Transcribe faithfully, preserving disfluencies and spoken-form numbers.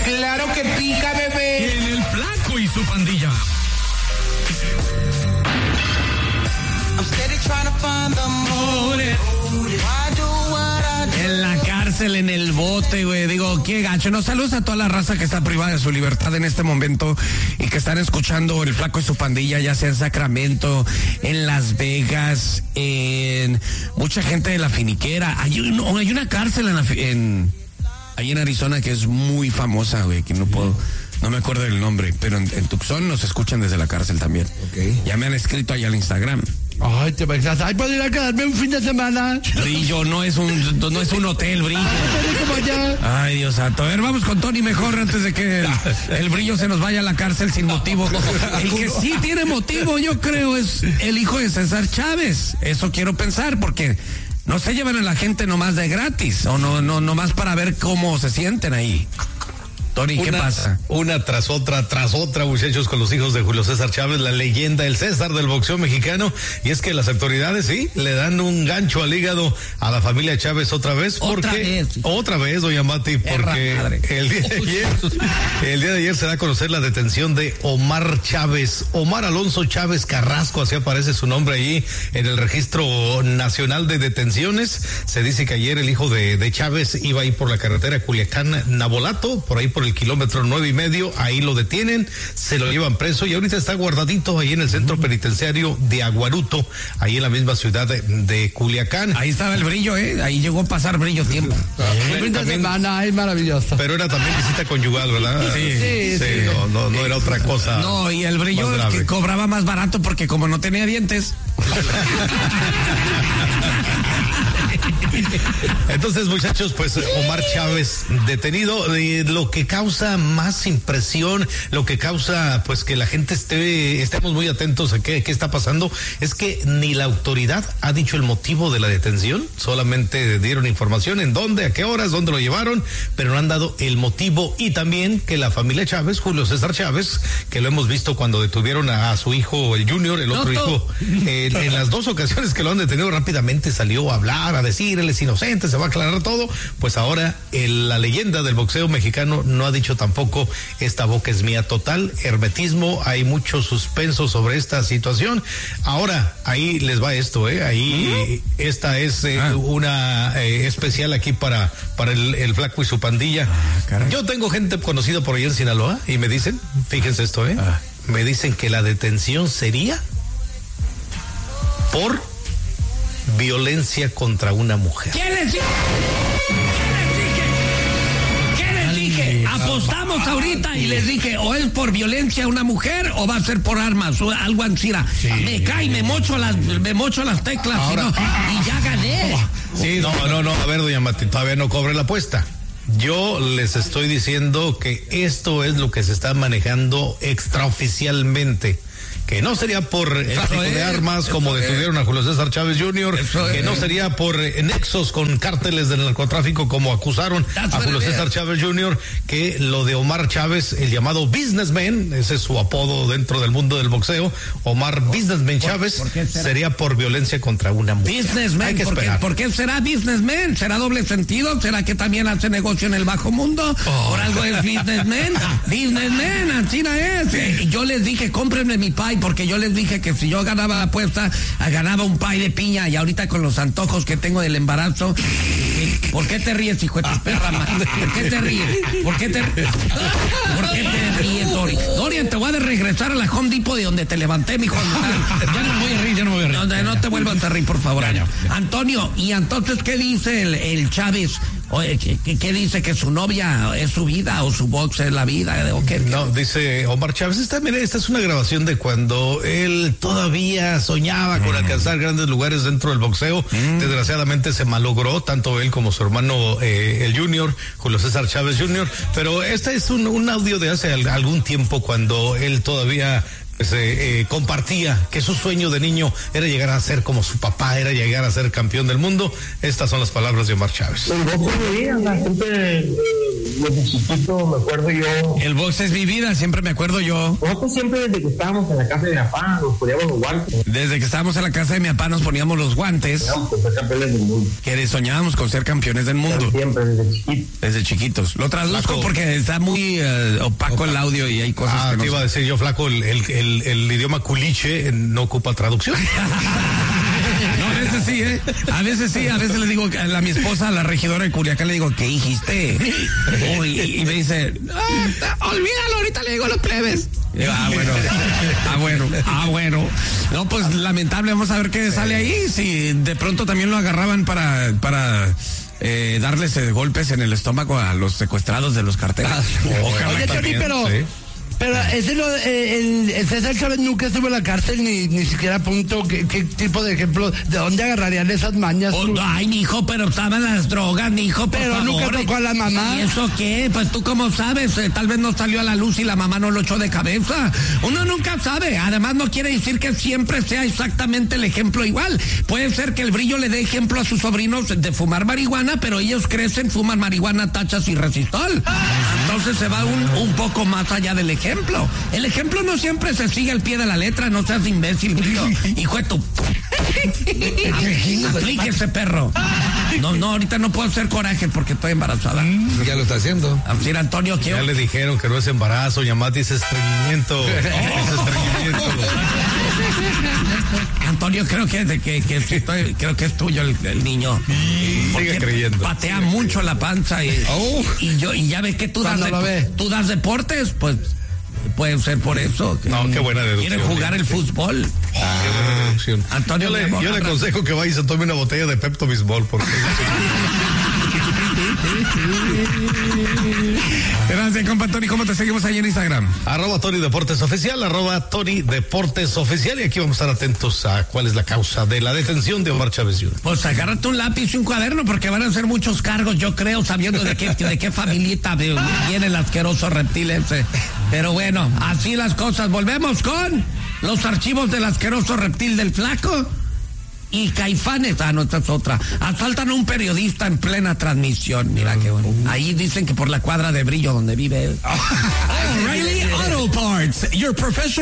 Claro que pica, bebé. En el Flaco y su pandilla. En la cárcel, en el bote, güey. Digo, qué gacho. No, saludos a toda la raza que está privada de su libertad en este momento y que están escuchando El Flaco y su pandilla, ya sea en Sacramento, en Las Vegas, en mucha gente de la finiquera. Hay, un, hay una cárcel en, la, en ahí en Arizona que es muy famosa, güey, que no puedo... No me acuerdo del nombre, pero en, en Tucson nos escuchan desde la cárcel también. Okay. Ya me han escrito allá al Instagram. Ay, te pensás, ay, ¿puedo ir a quedarme un fin de semana? Brillo, no es un, no es un hotel, Brillo. Ay, Dios santo. A ver, vamos con Tony mejor antes de que el, el Brillo se nos vaya a la cárcel sin motivo. El que sí tiene motivo, yo creo, es el hijo de César Chávez. Eso quiero pensar, porque no se llevan a la gente nomás de gratis, o no, no, nomás para ver cómo se sienten ahí. Tony, ¿qué una, pasa? Una tras otra, tras otra, muchachos, con los hijos de Julio César Chávez, la leyenda, el César del boxeo mexicano. Y es que las autoridades, sí, le dan un gancho al hígado a la familia Chávez otra vez. Otra porque, vez. Otra vez, doña Mati, porque el día de ayer, el día de ayer se da a conocer la detención de Omar Chávez, Omar Alonso Chávez Carrasco, así aparece su nombre allí en el Registro Nacional de Detenciones. Se dice que ayer el hijo de, de Chávez iba ahí por la carretera Culiacán-Nabolato, por ahí por el kilómetro nueve y medio, ahí lo detienen, se lo llevan preso y ahorita está guardadito ahí en el centro penitenciario de Aguaruto, ahí en la misma ciudad de, de Culiacán. Ahí estaba el Brillo, eh, ahí llegó a pasar Brillo tiempo. Un fin de semana, es maravilloso. Pero era también visita conyugal, ¿verdad? Sí, sí, sí, sí. No, no, no era otra cosa. No, y el Brillo que cobraba más barato porque como no tenía dientes. Entonces, muchachos, pues Omar Chávez detenido. Eh, lo que causa más impresión, lo que causa pues que la gente esté, estemos muy atentos a qué, qué está pasando, es que ni la autoridad ha dicho el motivo de la detención, solamente dieron información en dónde, a qué horas, dónde lo llevaron, pero no han dado el motivo. Y también que la familia Chávez, Julio César Chávez, que lo hemos visto cuando detuvieron a, a su hijo, el Junior, el otro no, hijo, eh, en las dos ocasiones que lo han detenido, rápidamente salió a hablar, a decir, él es inocente, se va a aclarar todo. Pues ahora el, la leyenda del boxeo mexicano no ha dicho tampoco, esta boca es mía. Total hermetismo, hay mucho suspenso sobre esta situación. Ahora, ahí les va esto, eh, ahí uh-huh. esta es eh, ah. una eh, especial aquí para, para el, el Flaco y su pandilla. Ah, yo tengo gente conocida por ahí en Sinaloa y me dicen, fíjense esto, eh, ah. me dicen que la detención sería por violencia contra una mujer. ¿Quién les dije? ¿Qué les dije? Apostamos ahorita y les dije, o es por violencia a una mujer o va a ser por armas o algo ansira. Sí. Me cae, me mocho las, me mocho las teclas. Ahora, y, no, y ya gané. Sí, no, no, no, a ver, doña Mati, todavía no cobre la apuesta. Yo les estoy diciendo que esto es lo que se está manejando extraoficialmente. Que no sería por eso tráfico es, de armas como detuvieron a Julio César Chávez junior, eso que es. No sería por nexos con cárteles del narcotráfico como acusaron That's a Julio César Chávez junior, que lo de Omar Chávez, el llamado businessman, ese es su apodo dentro del mundo del boxeo, Omar ¿Por, Businessman por, Chávez, ¿por sería por violencia contra una mujer. Businessman, Hay que ¿por, qué, ¿por qué será businessman? ¿Será doble sentido? ¿Será que también hace negocio en el bajo mundo? Oh. ¿Por algo es businessman? Businessman, así es. Yo les dije, cómprenme mi pie, porque yo les dije que si yo ganaba la apuesta, ganaba un pie de piña, y ahorita con los antojos que tengo del embarazo. ¿Por qué te ríes, hijo de tu perra madre? ¿Por qué te ríes? ¿Por qué te, ¿Por qué te ríes, Dori? Dorian, te voy a regresar a la Home Depot de donde te levanté, mijo. Ya no me voy a reír, ya no me voy a reír. No, no te vuelvas a reír, por favor. Ya, ya, ya. Antonio, ¿y entonces qué dice el, el Chávez? Oye, ¿qué, ¿qué dice? ¿Que su novia es su vida o su box es la vida? ¿O qué? No, dice Omar Chávez, esta, mira, esta es una grabación de cuando él todavía soñaba con mm. alcanzar grandes lugares dentro del boxeo. Mm. Desgraciadamente se malogró, tanto él como su hermano eh, el Junior, Julio César Chávez junior Pero este es un, un audio de hace algún tiempo cuando él todavía pues, eh, eh, compartía que su sueño de niño era llegar a ser como su papá, era llegar a ser campeón del mundo. Estas son las palabras de Omar Chávez. El box es mi vida, la gente, eh, desde chiquito me acuerdo yo. El box es mi vida, siempre me acuerdo yo. Nosotros siempre desde que estábamos en la casa de mi papá nos poníamos los guantes. Desde que estábamos en la casa de mi papá nos poníamos los guantes. Soñábamos con ser campeones del mundo. Que soñábamos con ser campeones del mundo. Siempre, desde chiquitos. Desde chiquitos. Lo traduzco Flaco. porque está muy uh, opaco el audio y hay cosas Ah, que no te iba a sé. decir yo, Flaco, el, el, el, el idioma culiche no ocupa traducción. No, a veces sí, ¿eh? A veces sí, a veces le digo a, a mi esposa, a la regidora de Culiacán, le digo, ¿qué dijiste? Uy, y, y me dice, ah, olvídalo, ahorita le digo a los plebes. Y digo, ah, bueno, ah, bueno, ah, bueno. No, pues lamentable, vamos a ver qué sale ahí. Si de pronto también lo agarraban para, para eh, darles eh, golpes en el estómago a los secuestrados de los carteles. Ojalá Oye, Tony, también. pero... sí. Pero ese lo, eh, el, el César Chávez nunca estuvo en la cárcel ni, ni siquiera apuntó qué, qué tipo de ejemplo, de dónde agarrarían esas mañas. Oh, ay, mijo, pero estaban las drogas, mijo, por Pero favor. nunca tocó a la mamá. ¿Y eso qué? Pues tú cómo sabes, eh, tal vez no salió a la luz y la mamá no lo echó de cabeza. Uno nunca sabe, además no quiere decir que siempre sea exactamente el ejemplo igual. Puede ser que el Brillo le dé ejemplo a sus sobrinos de fumar marihuana, pero ellos crecen, fuman marihuana, tachas y resistol. Entonces se va un, un poco más allá del ejemplo. El ejemplo no siempre se sigue al pie de la letra, no seas imbécil, Brillo. Hijo de tu... Aplíquese, perro. No, no, ahorita no puedo hacer coraje porque estoy embarazada. Ya lo está haciendo. A decir, Antonio, quiero... Ya le dijeron que no es embarazo, Yamati es estreñimiento. Es estreñimiento. Antonio, creo que, de que, que sí estoy, creo que es tuyo el, el niño. Sigue creyendo. Patea mucho la panza y, Oh. y yo y ya ves que tú das, Cuando lo ve. tú das deportes, pues puede ser por eso. que No, qué buena deducción. Quiere jugar el fútbol. Qué buena deducción. Antonio, yo le, mi amor, yo le agarra- aconsejo que vaya y se tome una botella de Pepto Bismol porque Gracias, compa Tony. ¿Cómo te seguimos ahí en Instagram? arroba Tony Deportes Oficial, arroba Tony Deportes Oficial, y aquí vamos a estar atentos a cuál es la causa de la detención de Omar Chávez junior Pues agárrate un lápiz y un cuaderno porque van a ser muchos cargos, yo creo, sabiendo de qué, de qué familita de- viene el asqueroso reptil ese. Pero bueno, así las cosas. Volvemos con los archivos del asqueroso reptil del Flaco y Caifanes. Ah, no, esta es otra. Asaltan a un periodista en plena transmisión. Mira qué bueno. Ahí dicen que por la cuadra de Brillo donde vive él. O'Reilly Auto Parts, your professional